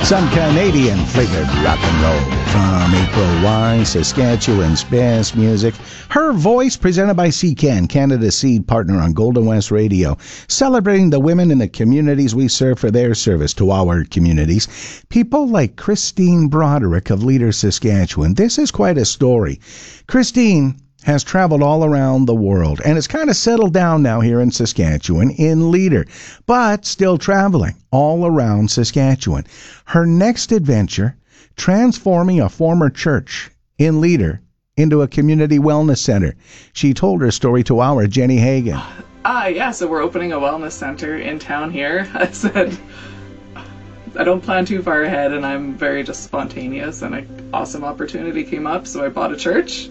Some Canadian flavored rock and roll from April Wise, Saskatchewan's best music. Her Voice, presented by CCAN, Canada's seed partner on Golden West Radio, celebrating the women in the communities we serve for their service to our communities. People like Christine Broderick of Leader, Saskatchewan. This is quite a story. Christine has traveled all around the world and has kind of settled down now here in Saskatchewan in Leader, but still traveling all around Saskatchewan. Her next adventure, transforming a former church in Leader into a community wellness center. She told her story to our Jenny Hagan. So we're opening a wellness center in town here. I said, I don't plan too far ahead, and I'm very just spontaneous, and an awesome opportunity came up, so I bought a church.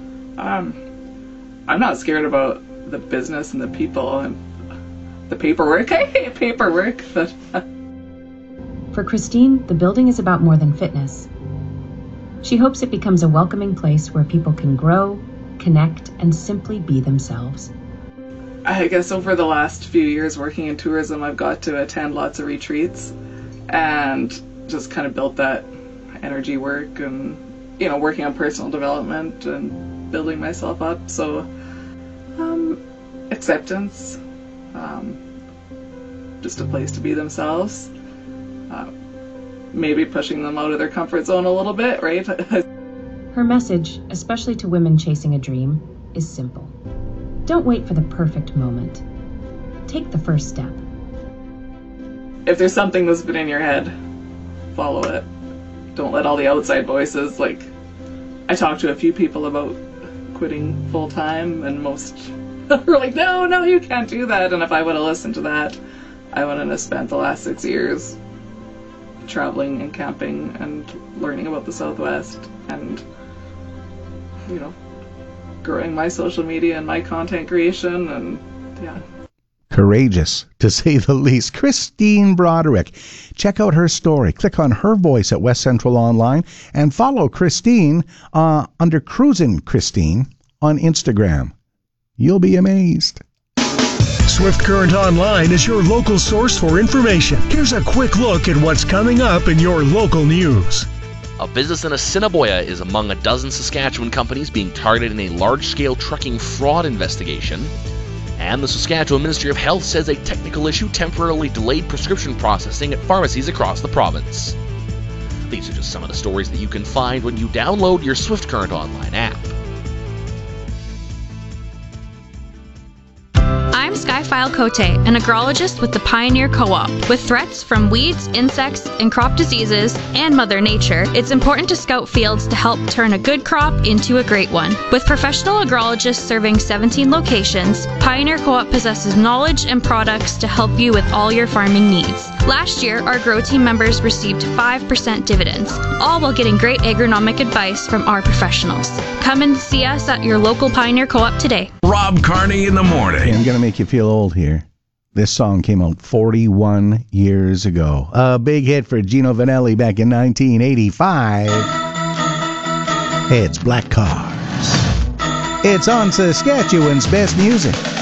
I'm not scared about the business and the people and the paperwork. I hate paperwork. But for Christine, the building is about more than fitness. She hopes it becomes a welcoming place where people can grow, connect, and simply be themselves. I guess over the last few years working in tourism, I've got to attend lots of retreats and just kind of built that energy work and, working on personal development and building myself up. So acceptance, just a place to be themselves, maybe pushing them out of their comfort zone a little bit, right? Her message, especially to women chasing a dream, is simple. Don't wait for the perfect moment. Take the first step. If there's something that's been in your head, follow it. Don't let all the outside voices, I talked to a few people about quitting full-time, and most were like, no, you can't do that. And if I would have listened to that, I wouldn't have spent the last 6 years traveling and camping and learning about the Southwest and, growing my social media and my content creation, and yeah. Courageous, to say the least. Christine Broderick. Check out her story. Click on Her Voice at West Central Online and follow Christine under Cruisin' Christine on Instagram. You'll be amazed. Swift Current Online is your local source for information. Here's a quick look at what's coming up in your local news. A business in Assiniboia is among a dozen Saskatchewan companies being targeted in a large-scale trucking fraud investigation. And the Saskatchewan Ministry of Health says a technical issue temporarily delayed prescription processing at pharmacies across the province. These are just some of the stories that you can find when you download your Swift Current Online app. I'm Skyfile Cote, an agrologist with the Pioneer Co-op. With threats from weeds, insects, and crop diseases, and Mother Nature, it's important to scout fields to help turn a good crop into a great one. With professional agrologists serving 17 locations, Pioneer Co-op possesses knowledge and products to help you with all your farming needs. Last year, our Grow Team members received 5% dividends, all while getting great agronomic advice from our professionals. Come and see us at your local Pioneer Co-op today. Rob Carney in the morning. I'm going to make you feel old here. This song came out 41 years ago. A big hit for Gino Vanelli back in 1985. It's Black Cars. It's on Saskatchewan's best music.